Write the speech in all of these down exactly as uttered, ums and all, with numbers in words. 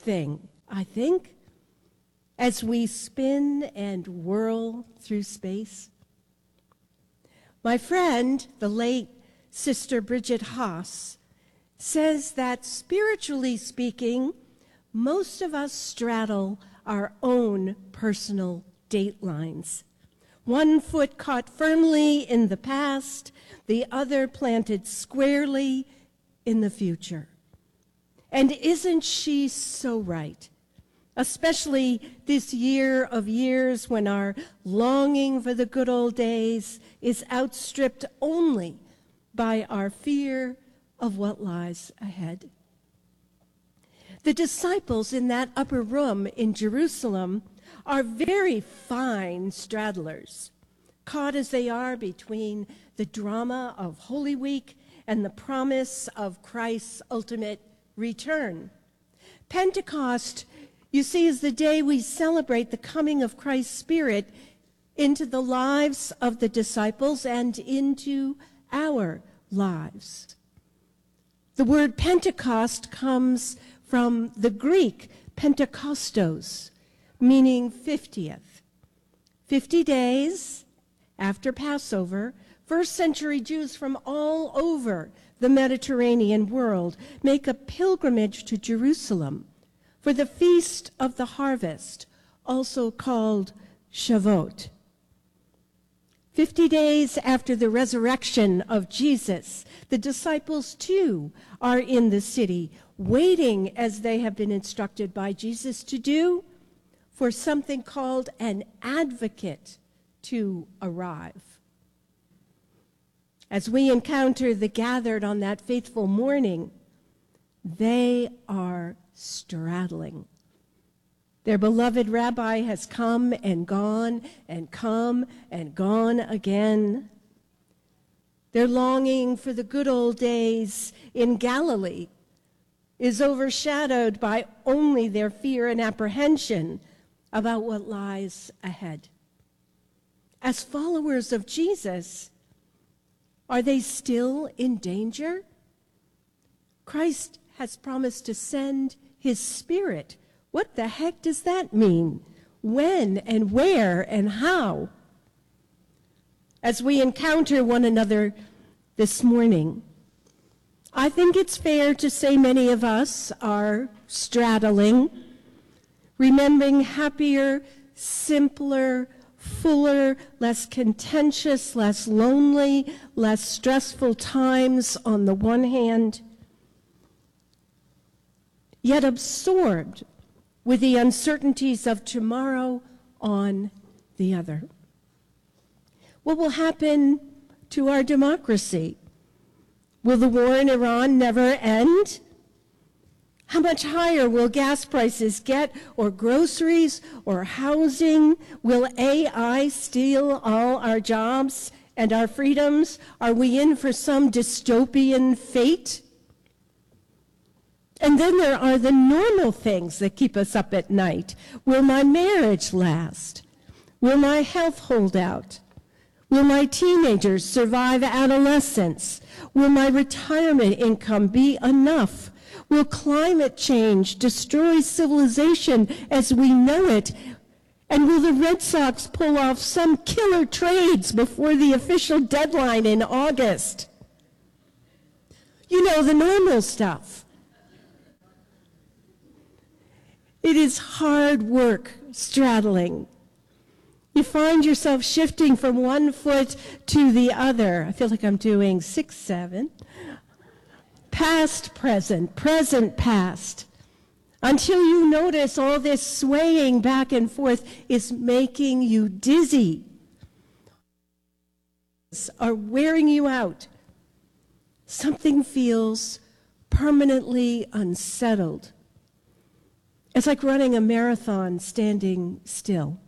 thing, I think, as we spin and whirl through space. My friend, the late Sister Bridget Haas, says that spiritually speaking, most of us straddle our own personal datelines. One foot caught firmly in the past, the other planted squarely in the future. And isn't she so right? Especially this year of years when our longing for the good old days is outstripped only by our fear of what lies ahead. The disciples in that upper room in Jerusalem are very fine straddlers, caught as they are between the drama of Holy Week and the promise of Christ's ultimate return. Pentecost, you see, is the day we celebrate the coming of Christ's Spirit into the lives of the disciples and into our lives. The word Pentecost comes from the Greek Pentekostos, meaning fiftieth. Fifty days after Passover, first century Jews from all over the Mediterranean world make a pilgrimage to Jerusalem for the Feast of the Harvest, also called Shavuot. Fifty days after the resurrection of Jesus, the disciples too are in the city, waiting, as they have been instructed by Jesus to do, for something called an advocate to arrive. As we encounter the gathered on that faithful morning, they are straddling. Their beloved rabbi has come and gone and come and gone again. Their longing for the good old days in Galilee is overshadowed by only their fear and apprehension about what lies ahead. As followers of Jesus, are they still in danger? Christ has promised to send his Spirit. What the heck does that mean? When and where and how? As we encounter one another this morning, I think it's fair to say many of us are straddling, remembering happier, simpler, fuller, less contentious, less lonely, less stressful times on the one hand, yet absorbed with the uncertainties of tomorrow on the other. What will happen to our democracy? Will the war in Iran never end? How much higher will gas prices get, or groceries, or housing? Will A I steal all our jobs and our freedoms? Are we in for some dystopian fate? And then there are the normal things that keep us up at night. Will my marriage last? Will my health hold out? Will my teenagers survive adolescence? Will my retirement income be enough? Will climate change destroy civilization as we know it? And will the Red Sox pull off some killer trades before the official deadline in August? You know, the normal stuff. It is hard work straddling. You find yourself shifting from one foot to the other. I feel like I'm doing six, seven. Past, present, present, past. Until you notice all this swaying back and forth is making you dizzy, are wearing you out. Something feels permanently unsettled. It's like running a marathon standing still.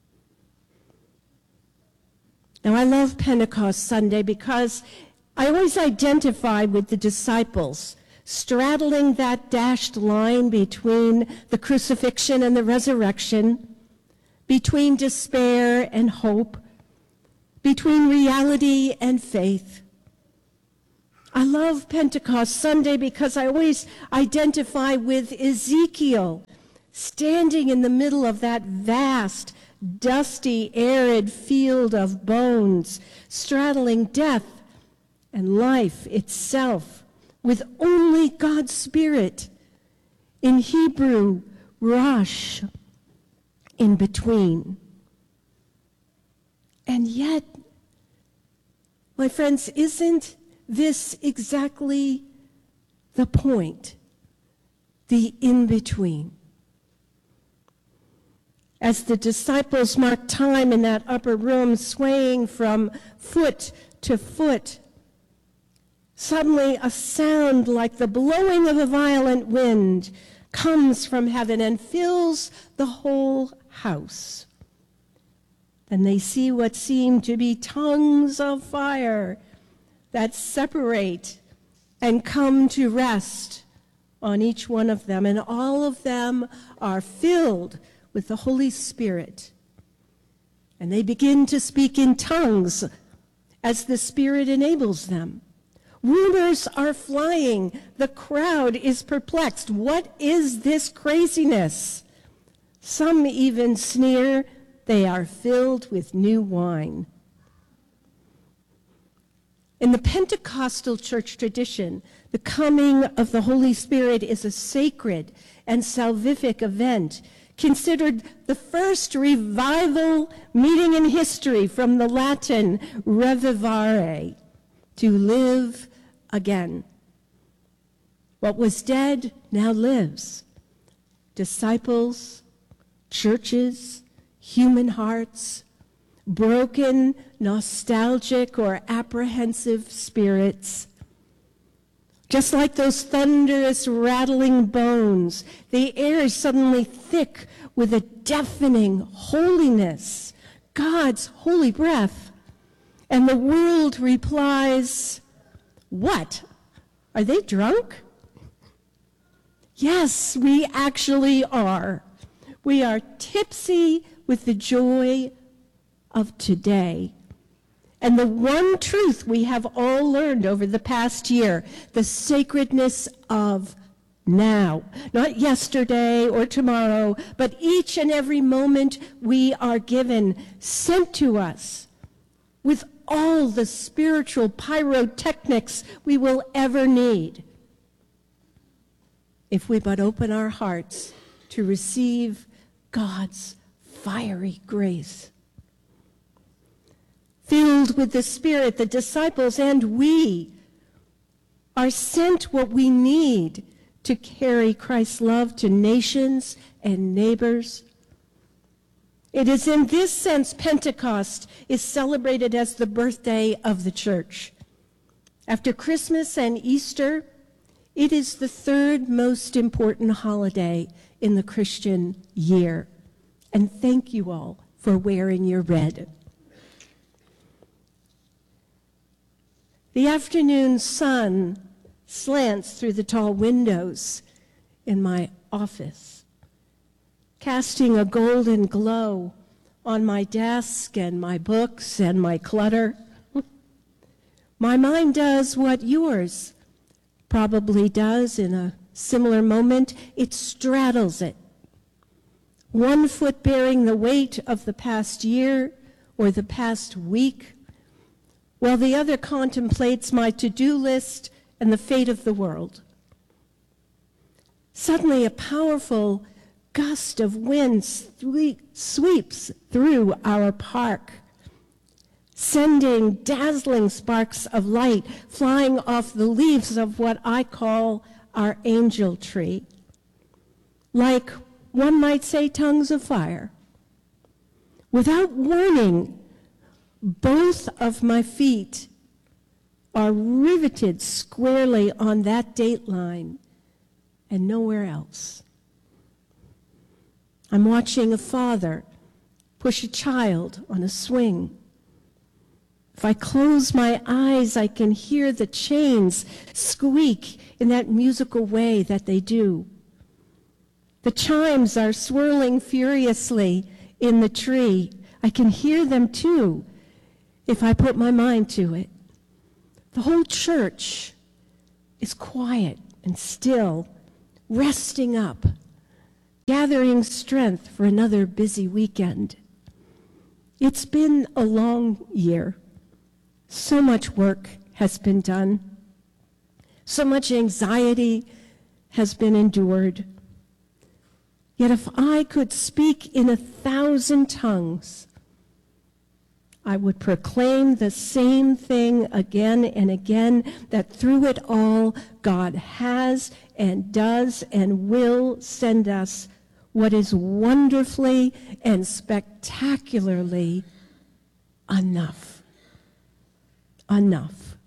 Now, I love Pentecost Sunday because I always identify with the disciples, straddling that dashed line between the crucifixion and the resurrection, between despair and hope, between reality and faith. I love Pentecost Sunday because I always identify with Ezekiel, standing in the middle of that vast, dusty, arid field of bones, straddling death and life itself, with only God's Spirit, in Hebrew, Rosh, in between. And yet, my friends, isn't this exactly the point? The in-between. As the disciples mark time in that upper room, swaying from foot to foot, suddenly a sound like the blowing of a violent wind comes from heaven and fills the whole house. Then they see what seem to be tongues of fire that separate and come to rest on each one of them, and all of them are filled with the Holy Spirit. And they begin to speak in tongues as the Spirit enables them. Rumors are flying. The crowd is perplexed. What is this craziness? Some even sneer, they are filled with new wine. In the Pentecostal church tradition, the coming of the Holy Spirit is a sacred and salvific event, considered the first revival meeting in history, from the Latin revivare, to live again. What was dead now lives. Disciples, churches, human hearts, broken, nostalgic, or apprehensive spirits. Just like those thunderous, rattling bones, the air is suddenly thick with a deafening holiness, God's holy breath. And the world replies, "What? Are they drunk?" Yes, we actually are. We are tipsy with the joy of today. And the one truth we have all learned over the past year, the sacredness of now. Not yesterday or tomorrow, but each and every moment we are given, sent to us with all the spiritual pyrotechnics we will ever need, if we but open our hearts to receive God's fiery grace. Filled with the Spirit, the disciples and we are sent what we need to carry Christ's love to nations and neighbors. It is in this sense Pentecost is celebrated as the birthday of the church. After Christmas and Easter, it is the third most important holiday in the Christian year. And thank you all for wearing your red. The afternoon sun slants through the tall windows in my office, casting a golden glow on my desk and my books and my clutter. My mind does what yours probably does in a similar moment. It straddles it. One foot bearing the weight of the past year or the past week, while the other contemplates my to-do list and the fate of the world. Suddenly, a powerful gust of wind sweeps through our park, sending dazzling sparks of light flying off the leaves of what I call our angel tree, like, one might say, tongues of fire. Without warning, both of my feet are riveted squarely on that date line and nowhere else. I'm watching a father push a child on a swing. If I close my eyes, I can hear the chains squeak in that musical way that they do. The chimes are swirling furiously in the tree. I can hear them too, if I put my mind to it. The whole church is quiet and still, resting up, gathering strength for another busy weekend. It's been a long year. So much work has been done. So much anxiety has been endured. Yet if I could speak in a thousand tongues, I would proclaim the same thing again and again, that through it all, God has and does and will send us what is wonderfully and spectacularly enough. Enough.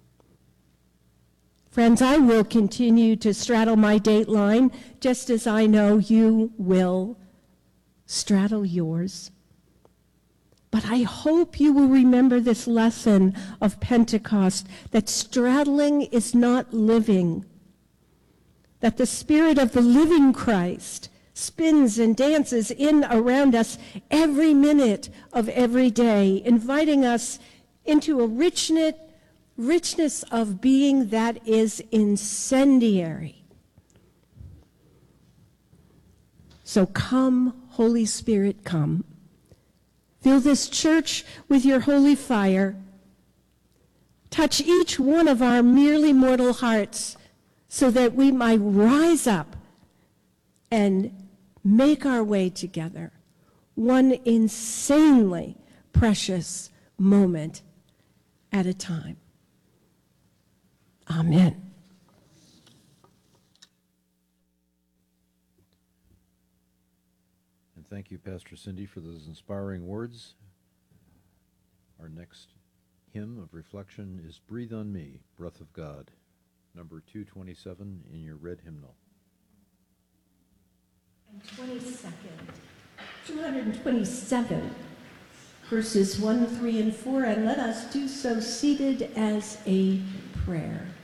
Friends, I will continue to straddle my dateline, just as I know you will straddle yours. But I hope you will remember this lesson of Pentecost, that straddling is not living, that the Spirit of the living Christ spins and dances in around us every minute of every day, inviting us into a richness, richness of being that is incendiary. So come, Holy Spirit, come. Fill this church with your holy fire. Touch each one of our merely mortal hearts so that we might rise up and make our way together, one insanely precious moment at a time. Amen. And thank you, Pastor Cindy, for those inspiring words. Our next hymn of reflection is Breathe on Me, Breath of God, number two twenty-seven in your red hymnal. And twenty-second, two hundred twenty-seven, verses one, three, and four, and let us do so seated as a prayer.